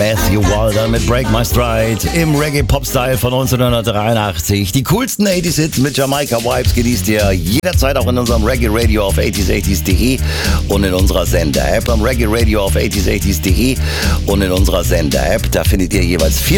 Matthew Wilder mit Break My Stride im Reggae-Pop-Style von 1983. Die coolsten 80s-Hits mit Jamaika-Vibes genießt ihr jederzeit auch in unserem Reggae-Radio auf 80s80s.de und in unserer Sender-App. Am Reggae-Radio auf 80s80s.de und in unserer Sender-App. Da findet ihr jeweils 4